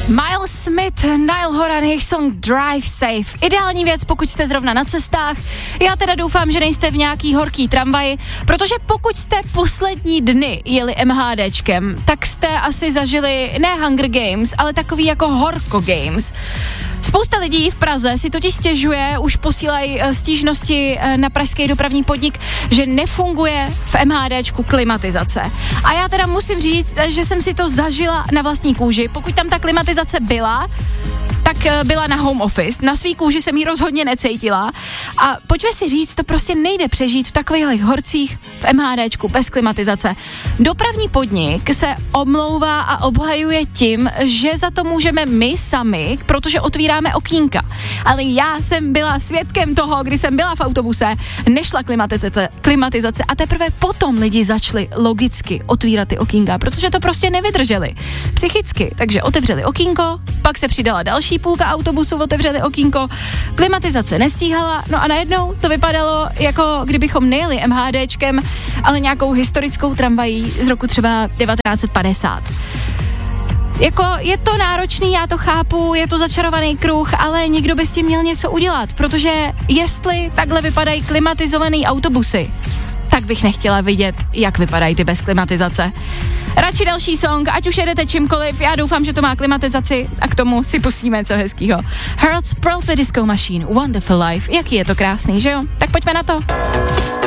Miles Smith, Niall Horan, jejich song Drive Safe. Ideální věc, pokud jste zrovna na cestách. Já teda doufám, že nejste v nějaký horký tramvaji, protože pokud jste poslední dny jeli MHDčkem, tak jste asi zažili ne Hunger Games, ale takový jako Horko Games. Spousta lidí v Praze si totiž stěžuje, už posílají stížnosti na pražský dopravní podnik, že nefunguje v MHDčku klimatizace. A já teda musím říct, že jsem si to zažila na vlastní kůži. Pokud tam ta klimatizace byla, tak byla na home office. Na svý kůži jsem ji rozhodně necítila. A pojďme si říct, to prostě nejde přežít v takových horcích v MHDčku bez klimatizace. Dopravní podnik se omlouvá a obhajuje tím, že za to můžeme my sami, protože otvíráme okýnka. Ale já jsem byla svědkem toho, kdy jsem byla v autobuse, nešla klimatizace a teprve potom lidi začali logicky otvírat ty okýnka, protože to prostě nevydrželi psychicky. Takže otevřeli okýnko, pak se přidala další půlka autobusu, otevřeli okýnko, klimatizace nestíhala, no a najednou to vypadalo, jako kdybychom nejeli MHDčkem, ale nějakou historickou tramvají z roku třeba 1950. Jako je to náročný, já to chápu, je to začarovaný kruh, ale někdo by s tím měl něco udělat, protože jestli takhle vypadají klimatizovaný autobusy, tak bych nechtěla vidět, jak vypadají ty bez klimatizace. Radši další song, ať už jedete čímkoliv, já doufám, že to má klimatizaci a k tomu si pustíme něco hezkýho. Hearts, Pearl Disco Machine, Wonderful Life, jaký je to krásný, že jo? Tak pojďme na to.